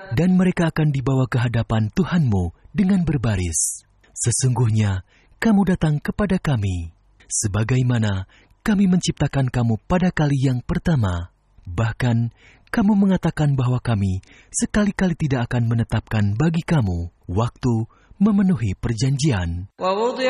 Dan mereka akan dibawa ke hadapan Tuhanmu dengan berbaris. Sesungguhnya kamu datang kepada kami, sebagaimana kami menciptakan kamu pada kali yang pertama. Bahkan kamu mengatakan bahwa kami sekali-kali tidak akan menetapkan bagi kamu waktu memenuhi perjanjian. ووضع